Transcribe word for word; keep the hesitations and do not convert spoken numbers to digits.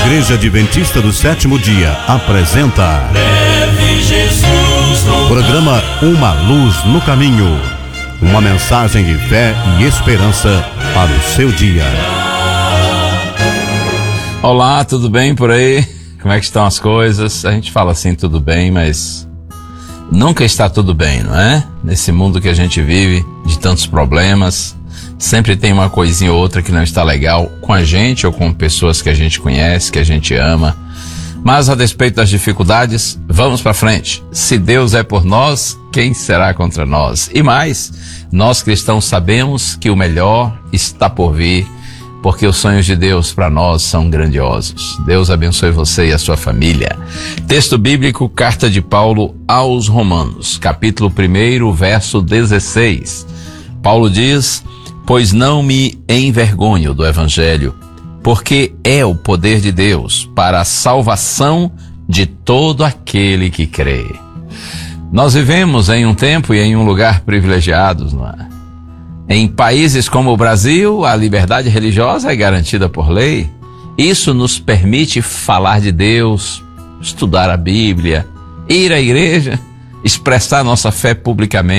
Igreja Adventista do Sétimo Dia apresenta Leve Jesus no programa Uma Luz no Caminho, uma mensagem de fé e esperança para o seu dia. Olá, tudo bem por aí? Como é que estão as coisas? A gente fala assim, tudo bem, mas nunca está tudo bem, não é? Nesse mundo que a gente vive, de tantos problemas, sempre tem uma coisinha ou outra que não está legal com a gente ou com pessoas que a gente conhece, que a gente ama. Mas a despeito das dificuldades, vamos para frente. Se Deus é por nós, quem será contra nós? E mais, nós cristãos sabemos que o melhor está por vir, porque os sonhos de Deus para nós são grandiosos. Deus abençoe você e a sua família. Texto bíblico, carta de Paulo aos Romanos, capítulo primeiro, verso dezesseis. Paulo diz: pois não me envergonho do Evangelho, porque é o poder de Deus para a salvação de todo aquele que crê. Nós vivemos em um tempo e em um lugar privilegiados, não é? Em países como o Brasil, a liberdade religiosa é garantida por lei. Isso nos permite falar de Deus, estudar a Bíblia, ir à igreja, expressar nossa fé publicamente.